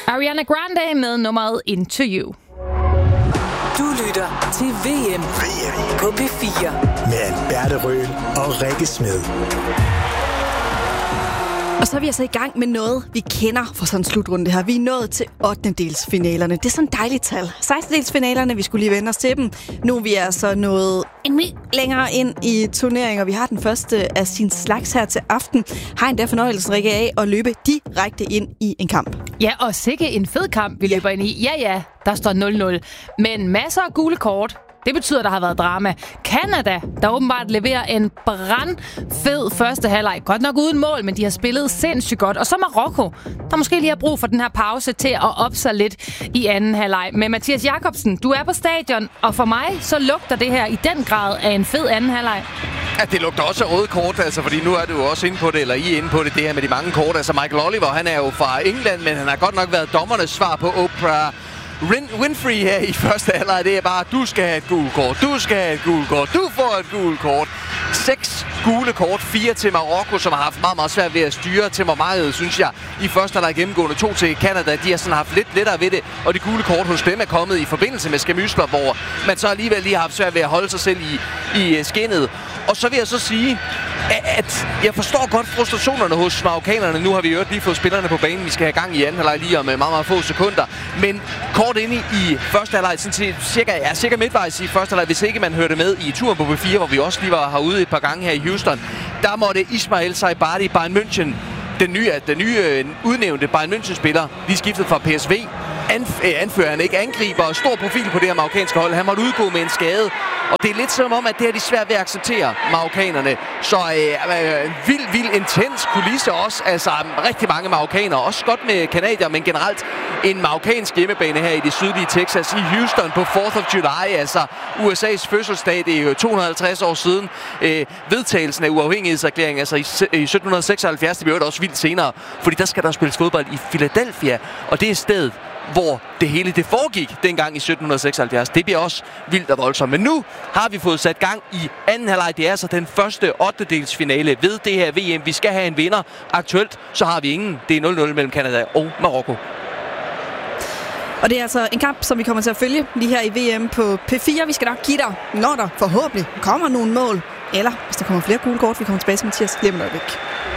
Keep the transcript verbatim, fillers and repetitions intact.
Ariana Grande med nummeret Into You. Du lytter til V M, V M. På P fire. Med Alberte Røhl og Rikke Smed. Og så er vi altså i gang med noget, vi kender fra sådan en slutrunde her. Vi er nået til ottendedelsfinalerne. Det er sådan en dejligt tal. sekstendedelsfinalerne, vi skulle lige vende os til dem. Nu er vi altså nået en mil længere ind i turneringen, og vi har den første af sin slags her til aften. Har endda fornøjelsen, Rikke, af at løbe direkte ind i en kamp. Ja, og sikke en fed kamp, vi løber ind i. Ja, ja, der står nul nul. Men masser af gule kort. Det betyder, at der har været drama. Canada, der åbenbart leverer en brandfed første halvleg. Godt nok uden mål, men de har spillet sindssygt godt. Og så Marokko, der måske lige har brug for den her pause til at op sig lidt i anden halvleg. Men Mathias Jakobsen, du er på stadion, og for mig så lugter det her i den grad af en fed anden halvleg. Ja, det lugter også af røde kort, altså, fordi nu er du jo også inde på det, eller I er inde på det, det her med de mange kort. Altså Michael Oliver, han er jo fra England, men han har godt nok været dommernes svar på Oprah Winfrey her i første halvleg. Det er bare, du skal have et gult kort, du skal have et gult kort, du får et gult kort. Seks gule kort, fire til Marokko, som har haft meget, meget svært ved at styre temperamentet, synes jeg, i første halvleg gennemgående. To til Canada, de har sådan haft lidt lettere ved det, og de gule kort hos dem er kommet i forbindelse med skærmysler, hvor man så alligevel lige har haft svært ved at holde sig selv i, i skinnet. Og så vil jeg så sige, at jeg forstår godt frustrationerne hos marokkanerne. Nu har vi jo lige fået spillerne på banen. Vi skal have gang i anden halvleg lige om meget, meget få sekunder. Men kort inde i første halvleg, sådan set cirka, ja, cirka midtvejs i første halvleg, hvis ikke man hørte med i turen på P fire, hvor vi også lige var herude et par gange her i Houston, der måtte Ismail Saibari, Bayern München, den nye, den nye udnævnte Bayern München-spiller, lige skiftet fra P S V. Anf- anfører han ikke angriber og stor profil på det her marokkanske hold. Han måtte udgå med en skade. Og det er lidt som om, at det er de svært ved at acceptere, marokkanerne. Så øh, øh, vild, vild, intens kulisse også. Altså rigtig mange marokkanere. Også godt med canadier, men generelt en marokkansk hjemmebane her i det sydlige Texas. I Houston på fourth of July. Altså U S A's fødselsdag. Det er jo to hundrede og halvtreds år siden. Øh, vedtagelsen af uafhængighedserklæringen. Altså i, i sytten seksoghalvfjerds. Det bliver også vildt senere. Fordi der skal der spilles fodbold i Philadelphia. Og det er stedet, hvor det hele det foregik dengang i sytten seksoghalvfjerds. Det bliver også vildt og voldsomt. Men nu har vi fået sat gang i anden halvleg. Det er altså den første ottendedelsfinale ved det her V M. Vi skal have en vinder. Aktuelt så har vi ingen. Det er nul nul mellem Canada og Marokko. Og det er altså en kamp, som vi kommer til at følge lige her i V M på P fire. Vi skal nok give dig, når der forhåbentlig kommer nogle mål. Eller hvis der kommer flere gule kort, vi kommer tilbage til Mathias lige om et øjeblik.